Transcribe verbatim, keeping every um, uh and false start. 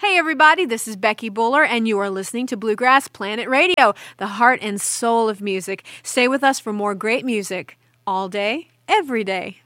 Hey everybody, this is Becky Buller, and you are listening to Bluegrass Planet Radio, the heart and soul of music. Stay with us for more great music all day, every day.